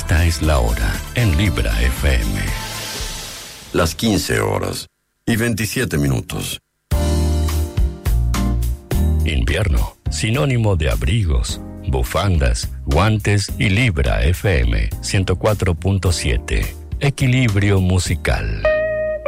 Esta es la hora en Libra FM. Las 15 horas y 27 minutos. Invierno, sinónimo de abrigos, bufandas, guantes y Libra FM 104.7. Equilibrio musical.